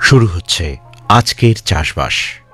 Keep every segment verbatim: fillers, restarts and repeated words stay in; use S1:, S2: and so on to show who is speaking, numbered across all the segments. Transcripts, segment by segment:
S1: শুরু হচ্ছে আজকের চাষবাস।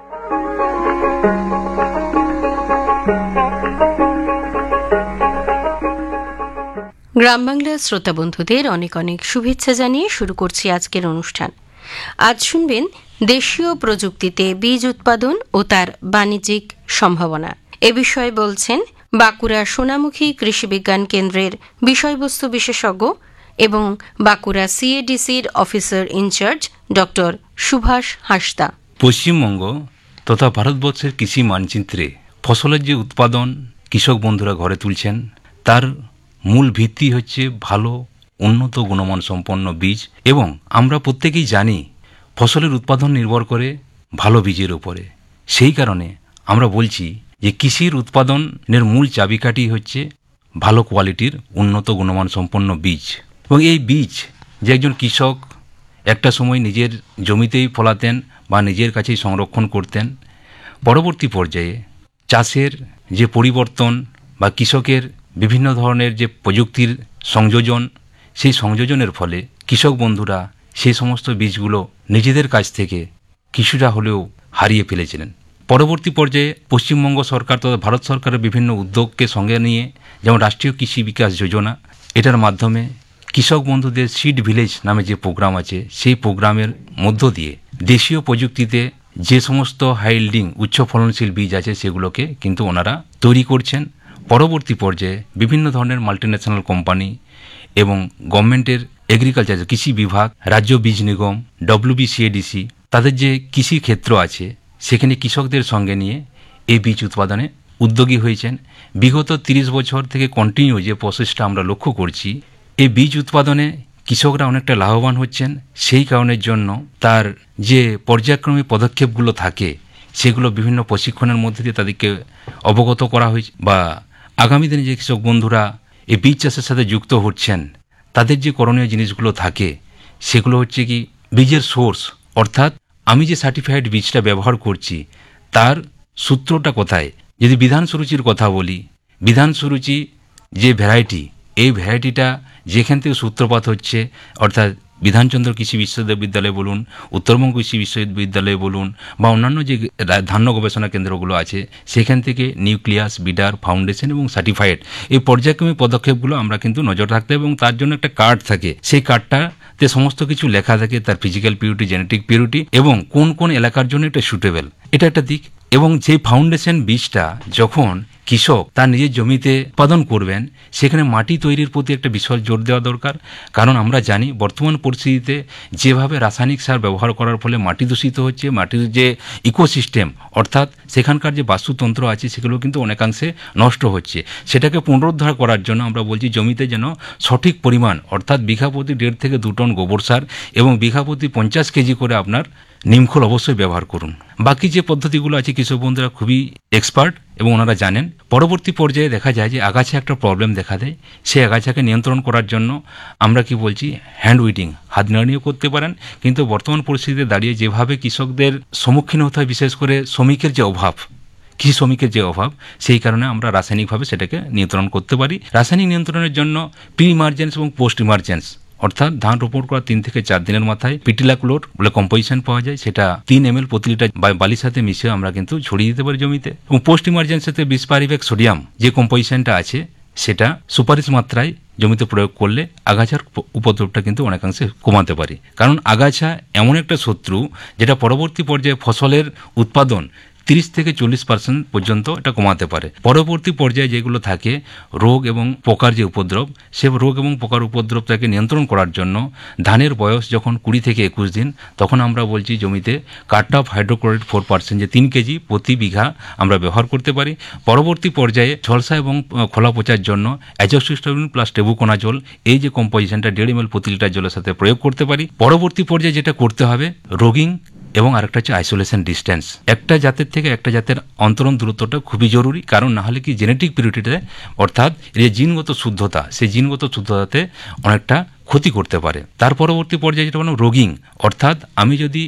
S2: গ্রাম বাংলার শ্রোতা বন্ধুদের অনেক অনেক শুভেচ্ছা জানিয়ে শুরু করছি আজকের অনুষ্ঠান। আজ শুনবেন দেশীয় প্রযুক্তিতে বীজ উৎপাদন ও তার বাণিজ্যিক সম্ভাবনা। এ বিষয়ে বলছেন বাঁকুড়া সোনামুখী কৃষি বিজ্ঞান কেন্দ্রের বিষয়বস্তু বিশেষজ্ঞ এবং Bankura সিএডিসির officer in charge doctor Subhash Hasda.
S3: Paschimbanga তথা ভারতবর্ষের কৃষি মানচিত্রে ফসলের যে উৎপাদন কৃষক বন্ধুরা ঘরে তুলছেন, তার মূল ভিত্তি হচ্ছে ভালো উন্নত গুণমান সম্পন্ন বীজ। এবং আমরা প্রত্যেকেই জানি ফসলের উৎপাদন নির্ভর করে ভালো বীজের উপরে। সেই কারণে আমরা বলছি যে কৃষির উৎপাদনের মূল চাবিকাঠি হচ্ছে ভালো কোয়ালিটির উন্নত গুণমান সম্পন্ন বীজ। এবং এই বীজ যে একজন কৃষক একটা সময় নিজের জমিতেই ফলাতেন বা নিজের কাছেই সংরক্ষণ করতেন, পরবর্তী পর্যায়ে চাষের যে পরিবর্তন বা কৃষকের বিভিন্ন ধরনের যে প্রযুক্তির সংযোজন, সেই সংযোজনের ফলে কৃষক বন্ধুরা সেই সমস্ত বীজগুলো নিজেদের কাছ থেকে কিছুটা হলেও হারিয়ে ফেলেছিলেন। পরবর্তী পর্যায়ে পশ্চিমবঙ্গ সরকার তথা ভারত সরকারের বিভিন্ন উদ্যোগকে সঙ্গে নিয়ে, যেমন রাষ্ট্রীয় কৃষি বিকাশ যোজনা, এটার মাধ্যমে কৃষক বন্ধুদের সিড ভিলেজ নামে যে প্রোগ্রাম আছে, সেই প্রোগ্রামের মধ্য দিয়ে দেশীয় প্রযুক্তিতে যে সমস্ত হাই ইল্ডিং উচ্চ ফলনশীল বীজ আছে সেগুলোকে কিন্তু ওনারা তৈরি করছেন। পরবর্তী পর্যায়ে বিভিন্ন ধরনের মাল্টিন্যাশনাল কোম্পানি এবং গভর্নমেন্টের এগ্রিকালচার কৃষি বিভাগ, রাজ্য বীজ নিগম, ডব্লিউবিসিএডিসি, তাদের যে কৃষি ক্ষেত্র আছে সেখানে কৃষকদের সঙ্গে নিয়ে এই বীজ উৎপাদনে উদ্যোগী হয়েছেন। বিগত তিরিশ বছর থেকে কন্টিনিউ যে প্রসেসটা আমরা লক্ষ্য করছি, এই বীজ উৎপাদনে কৃষকরা অনেকটা লাভবান হচ্ছেন। সেই কারণের জন্য তার যে পর্যায়ক্রমিক পদক্ষেপগুলো থাকে সেগুলো বিভিন্ন প্রশিক্ষণের মধ্যে দিয়ে তাদেরকে অবগত করা হয়েছে। বা আগামী দিনে যে কৃষক বন্ধুরা এই বীজ চাষের সাথে যুক্ত হচ্ছেন, তাদের যে করণীয় জিনিসগুলো থাকে সেগুলো হচ্ছে কি, বীজের সোর্স, অর্থাৎ আমি যে সার্টিফাইড বীজটা ব্যবহার করছি তার সূত্রটা কোথায়। যদি বিধান সুরুচির কথা বলি, বিধান সুরুচি যে ভ্যারাইটি, এই ভ্যারাইটিটা যেখান থেকে সূত্রপাত হচ্ছে, অর্থাৎ বিধানচন্দ্র কৃষি বিশ্ববিদ্যালয় বলুন, উত্তরবঙ্গ কৃষি বিশ্ববিদ্যালয় বলুন, বা অন্যান্য যে ধান্য গবেষণা কেন্দ্রগুলো আছে, সেখান থেকে নিউক্লিয়াস, বিডার, ফাউন্ডেশন এবং সার্টিফাইড এই পর্যায়ক্রমিক পদক্ষেপগুলো আমরা কিন্তু নজর রাখতে হবে। এবং তার জন্য একটা কার্ড থাকে, সেই কার্ডটাতে সমস্ত কিছু লেখা থাকে, তার ফিজিক্যাল পিউরিটি, জেনেটিক পিউরিটি এবং কোন কোন এলাকার জন্য এটা সুটেবল, এটা একটা দিক। এবং যে ফাউন্ডেশন বীজটা যখন কৃষক তার নিজের জমিতে উৎপাদন করবেন, সেখানে মাটি তৈরির প্রতি একটা বিশাল জোর দেওয়া দরকার। কারণ আমরা জানি বর্তমান পরিস্থিতিতে যেভাবে রাসায়নিক সার ব্যবহার করার ফলে মাটি দূষিত হচ্ছে, মাটির যে ইকোসিস্টেম অর্থাৎ সেখানকার যে বাস্তুতন্ত্র আছে সেগুলো কিন্তু অনেকাংশে নষ্ট হচ্ছে। সেটাকে পুনরুদ্ধার করার জন্য আমরা বলছি জমিতে যেন সঠিক পরিমাণ, অর্থাৎ বিঘা প্রতি দেড় থেকে দু টন গোবর সার এবং বিঘা প্রতি পঞ্চাশ কেজি করে আপনার নিমখোল অবশ্যই ব্যবহার করুন। বাকি যে পদ্ধতিগুলো আছে কৃষক বন্ধুরা খুবই এক্সপার্ট এবং ওনারা জানেন। পরবর্তী পর্যায়ে দেখা যায় যে আগাছা একটা প্রবলেম দেখা দেয়, সেই আগাছাকে নিয়ন্ত্রণ করার জন্য আমরা কি বলছি, হ্যান্ড উইডিং, হাত নাড়িয়েও করতে পারেন। কিন্তু বর্তমান পরিস্থিতিতে দাঁড়িয়ে যেভাবে কৃষকদের সম্মুখীন হতে হয়, বিশেষ করে শ্রমিকের যে অভাব, কৃষি শ্রমিকের যে অভাব, সেই কারণে আমরা রাসায়নিকভাবে সেটাকে নিয়ন্ত্রণ করতে পারি। রাসায়নিক নিয়ন্ত্রণের জন্য প্রি ইমার্জেন্স এবং পোস্ট ইমার্জেন্স, অর্থাৎ ধান রোপণ করার তিন থেকে চার দিনের মাথায় পিটিলাক্লোর বলে কম্পোজিশন পাওয়া যায়, সেটা তিন এম এল প্রতি লিটার বালির সাথে মিশিয়ে আমরা কিন্তু ছড়িয়ে দিতে পারি জমিতে। এবং পোস্ট ইমার্জেন্সিতে বিশ পারিবেক সোডিয়াম যে কম্পোজিশনটা আছে সেটা সুপারিশ মাত্রায় জমিতে প্রয়োগ করলে আগাছার উপদ্রবটা কিন্তু অনেকাংশে কমাতে পারি। কারণ আগাছা এমন একটা শত্রু যেটা পরবর্তী পর্যায়ে ফসলের উৎপাদন তিরিশ থেকে চল্লিশ পার্সেন্ট পর্যন্ত এটা কমাতে পারে। পরবর্তী পর্যায়ে যেগুলো থাকে রোগ এবং পোকার যে উপদ্রব, সে রোগ এবং পোকার উপদ্রবটাকে নিয়ন্ত্রণ করার জন্য ধানের বয়স যখন কুড়ি থেকে একুশ দিন, তখন আমরা বলছি জমিতে কার্টাপ হাইড্রোক্লোরাইড ফোর পার্সেন্ট যে তিন কেজি প্রতি বিঘা আমরা ব্যবহার করতে পারি। পরবর্তী পর্যায়ে ঝলসা এবং খোলা পচার জন্য অ্যাজোক্সিস্ট্রোবিন প্লাস টেবুকোনাজোল এই যে কম্পোজিশনটা দেড় এম এল প্রতি লিটার জলের সাথে প্রয়োগ করতে পারি। পরবর্তী পর্যায়ে যেটা করতে হবে, রোগিং এবং আরেকটা হচ্ছে আইসোলেশন ডিস্টেন্স। একটা জাতের থেকে একটা জাতের অন্তরণ দূরত্বটা খুবই জরুরি, কারণ না হলে কি জেনেটিক পিউরিটিতে অর্থাৎ যে জিনগত শুদ্ধতা, সেই জিনগত শুদ্ধতাতে অনেকটা ক্ষতি করতে পারে। তার পরবর্তী পর্যায়ে যেটা বললাম রোগিং, অর্থাৎ আমি যদি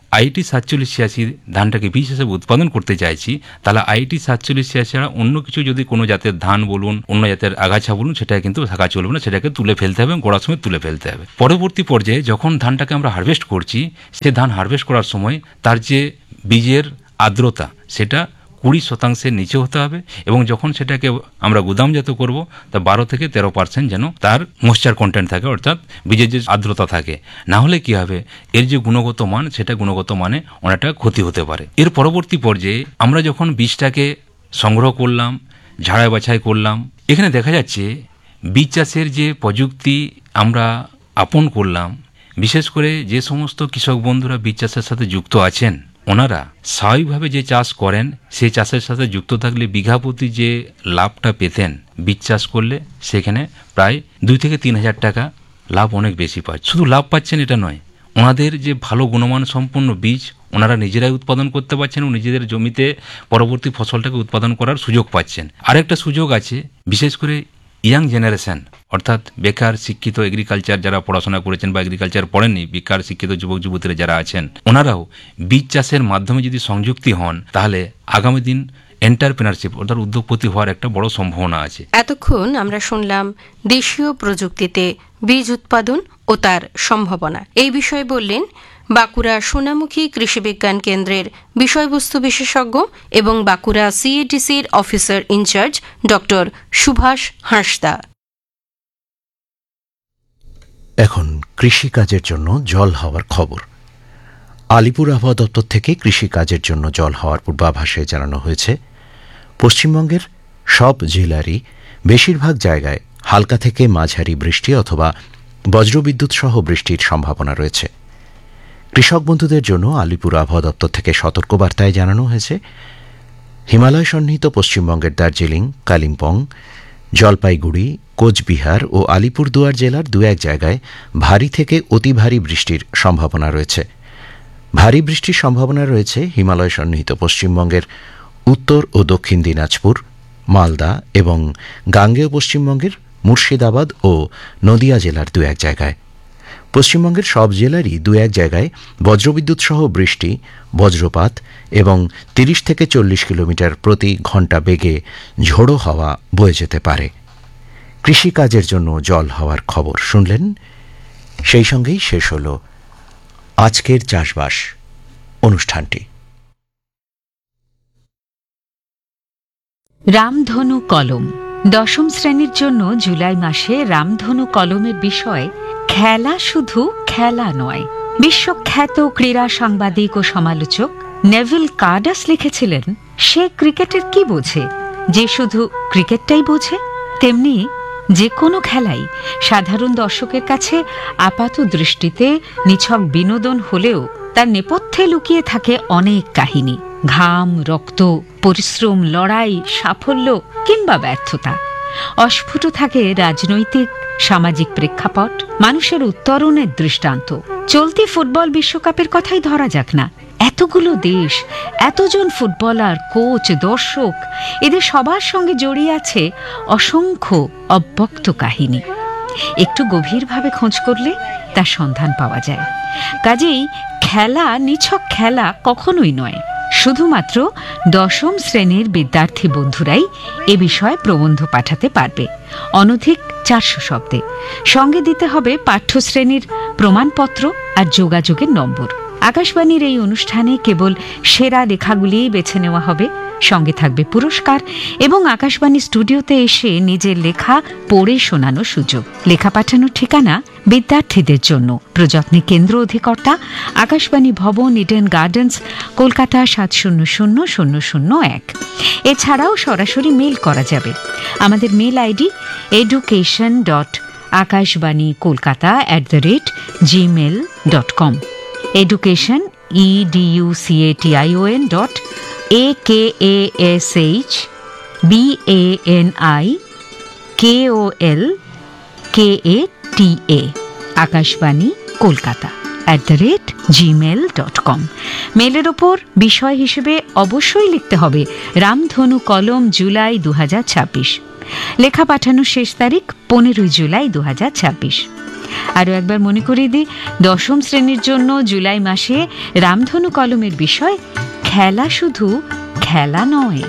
S3: আইটি সাতচল্লিশ ছিয়াশি ধানটাকে বীজ হিসেবে উৎপাদন করতে চাইছি, তাহলে আইটি সাতচল্লিশ ছিয়াশি ছাড়া অন্য কিছু যদি কোনো জাতের ধান বলুন, অন্য জাতের আগাছা বলুন, সেটা কিন্তু থাকা চলবে না, সেটাকে তুলে ফেলতে হবে এবং গোড়ার সময় তুলে ফেলতে হবে। পরবর্তী পর্যায়ে যখন ধানটাকে আমরা হারভেস্ট করছি, সে ধান হারভেস্ট করার সময় তার যে বীজের আর্দ্রতা সেটা কুড়ি শতাংশের নিচে হতে হবে, এবং যখন সেটাকে আমরা গুদামজাত করব তা বারো থেকে তেরো পার্সেন্ট যেন তার ময়েশ্চার কন্টেন্ট থাকে, অর্থাৎ বীজের যে আর্দ্রতা থাকে। না হলে কি হবে, এর যে গুণগত মান সেটা গুণগত মানে অনেকটা ক্ষতি হতে পারে। এর পরবর্তী পর্যায়ে আমরা যখন বীজটাকে সংগ্রহ করলাম, ঝাড়াই বাছাই করলাম, এখানে দেখা যাচ্ছে বীজ চাষের যে প্রযুক্তি আমরা আপন করলাম, বিশেষ করে যে সমস্ত কৃষক বন্ধুরা বীজ চাষের সাথে যুক্ত আছেন, ওনারা স্বাভাবিকভাবে যে চাষ করেন সেই চাষের সাথে যুক্ত থাকলে বিঘা প্রতি যে লাভটা পেতেন বীজ চাষ করলে, সেখানে প্রায় দুই থেকে তিন হাজার টাকা লাভ অনেক বেশি পাচ্ছে। শুধু লাভ পাচ্ছেন এটা নয়, ওনাদের যে ভালো গুণমান সম্পন্ন বীজ ওনারা নিজেরাই উৎপাদন করতে পারছেন এবং নিজেদের জমিতে পরবর্তী ফসলটাকে উৎপাদন করার সুযোগ পাচ্ছেন। আরেকটা সুযোগ আছে, বিশেষ করে ইয়াং জেনারেশন, অর্থাৎ বেকার শিক্ষিত এগ্রিকালচার যারা পড়াশোনা করেছেন বা এগ্রিকালচার পড়েননি, বেকার শিক্ষিত যুবক যুবতীরা যারা আছেন, ওনারাও বীজ চাষের মাধ্যমে যদি সংযুক্তি হন, তাহলে আগামী দিন এন্টারপ্রেনারশিপ অর্থাৎ উদ্যোগপতি হওয়ার একটা বড় সম্ভাবনা আছে।
S2: এতক্ষণ আমরা শুনলাম দেশীয় প্রযুক্তিতে বীজ উৎপাদন ও তার সম্ভাবনা। এই বিষয়ে বললেন বাঁকুড়া সোনামুখী কৃষি বিজ্ঞান কেন্দ্রের বিষয়বস্তু বিশেষজ্ঞ এবং Bankura সিএটিসির officer in charge doctor Subhash Hansda.
S1: এখন কৃষিকাজের জন্য জল হওয়ার খবর। আলিপুর আবহাওয়া দপ্তর থেকে কৃষিকাজের জন্য জল হওয়ার পূর্বাভাসে জানানো হয়েছে, পশ্চিমবঙ্গের সব জেলারই বেশিরভাগ জায়গায় হালকা থেকে মাঝারি বৃষ্টি অথবা বজ্রবিদ্যুৎ সহ বৃষ্টির সম্ভাবনা রয়েছে। কৃষক বন্ধুদের জন্য আলিপুর আবহাওয়া দপ্তর থেকে সতর্কবার্তায় জানানো হয়েছে, হিমালয় সন্নিহিত পশ্চিমবঙ্গের দার্জিলিং, কালিম্পং, জলপাইগুড়ি, কোচবিহার ও আলিপুরদুয়ার জেলার দু এক জায়গায় ভারী থেকে অতি ভারী বৃষ্টির সম্ভাবনা রয়েছে। ভারী বৃষ্টির সম্ভাবনা রয়েছে হিমালয় সন্নিহিত পশ্চিমবঙ্গের উত্তর ও দক্ষিণ দিনাজপুর, মালদা এবং গাঙ্গেয় পশ্চিমবঙ্গের মুর্শিদাবাদ ও নদিয়া জেলার দু এক জায়গায়। পশ্চিমবঙ্গের সব জেলারই দু এক জায়গায় বজ্রবিদ্যুৎ সহ বৃষ্টি, বজ্রপাত এবং তিরিশ থেকে চল্লিশ কিলোমিটার প্রতি ঘণ্টা বেগে ঝোড়ো হাওয়া বয়ে যেতে পারে। কৃষিকাজের জন্য জল হওয়ার খবর শুনলেন। সেই সঙ্গেই শেষ হল আজকের চাষবাস অনুষ্ঠানটি।
S4: রামধনু কলম দশম শ্রেণীর জন্য জুলাই মাসে রামধনু কলমের বিষয় খেলা শুধু খেলা নয়। বিশ্বখ্যাত ক্রীড়া সাংবাদিক ও সমালোচক নেভিল কার্ডাস লিখেছিলেন, সে ক্রিকেটের কি বোঝে যে শুধু ক্রিকেটটাই বোঝে। তেমনি যে কোনো খেলাই সাধারণ দর্শকের কাছে আপাত দৃষ্টিতে নিছক বিনোদন হলেও তার নেপথ্যে লুকিয়ে থাকে অনেক কাহিনী, ঘাম, রক্ত, পরিশ্রম, লড়াই, সাফল্য কিংবা ব্যর্থতা। অস্ফুট থাকে রাজনৈতিক, সামাজিক প্রেক্ষাপট, মানুষের উত্তরণের দৃষ্টান্ত। চলতি ফুটবল বিশ্বকাপের কথাই ধরা যাক না, এতগুলো দেশ, এতজন ফুটবলার, কোচ, দর্শক, এদের সবার সঙ্গে জড়িয়ে আছে অসংখ্য অব্যক্ত কাহিনী। একটু গভীরভাবে খোঁজ করলে তার সন্ধান পাওয়া যায়। কাজেই খেলা নিছক খেলা কখনোই নয়। শুধুমাত্র দশম শ্রেণীর বিদ্যার্থী বন্ধুরাই এ বিষয়ে প্রবন্ধ পাঠাতে পারবে, অনধিক চারশো শব্দে। সঙ্গে দিতে হবে পাঠ্যশ্রেণীর প্রমাণপত্র আর যোগাযোগের নম্বর। আকাশবাণীর এই অনুষ্ঠানে কেবল সেরা লেখাগুলিই বেছে নেওয়া হবে, সঙ্গে থাকবে পুরস্কার এবং আকাশবাণী স্টুডিওতে এসে নিজের লেখা পড়ে শোনানোর সুযোগ। লেখা পাঠানোর ঠিকানা বিদ্যার্থীদের জন্য, প্রযত্নে কেন্দ্র অধিকর্তা, আকাশবাণী ভবন, ইডেন গার্ডেন্স, কলকাতা সাত শূন্য শূন্য শূন্য শূন্য এক। এছাড়াও সরাসরি মেল করা যাবে। আমাদের mail ID education dot Akashvani Kolkata at the rate Gmail dot com. Education E D U C A T I O N dot A K A S H B A N I K O L K A T A Akashvani Kolkata at the rate Gmail dot com. মেলের ওপর বিষয় হিসেবে অবশ্যই লিখতে হবে রামধনু কলম জুলাই দু হাজার ছাব্বিশ। লেখা পাঠানোর শেষ তারিখ পনেরোই জুলাই দু হাজার ছাব্বিশ। আরও একবার মনে করিয়ে দিই, দশম শ্রেণীর জন্য জুলাই মাসে রামধনু কলমের বিষয় খেলা শুধু খেলা নয়।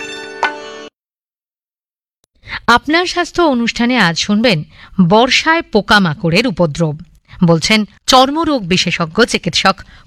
S5: আপনার স্বাস্থ্য অনুষ্ঠানে আজ শুনবেন বর্ষায় পোকামাকড়ের উপদ্রব। বলছেন চর্মরোগ বিশেষজ্ঞ চিকিৎসক